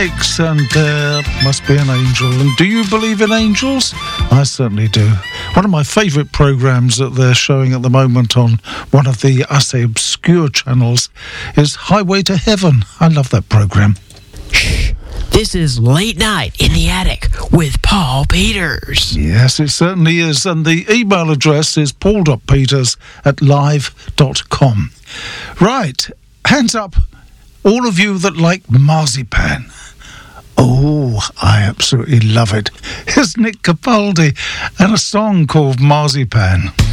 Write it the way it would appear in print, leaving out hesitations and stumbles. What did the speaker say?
And there must be an angel. And do you believe in angels? I certainly do. One of my favourite programmes that they're showing at the moment on one of the, I say, obscure channels is Highway to Heaven. I love that programme. Shh. This is Late Night in the Attic with Paul Peters. Yes, it certainly is. And the email address is paul.peters@live.com. Right. Hands up, all of you that like marzipan. Oh, I absolutely love it. Here's Nick Capaldi and a song called Marzipan.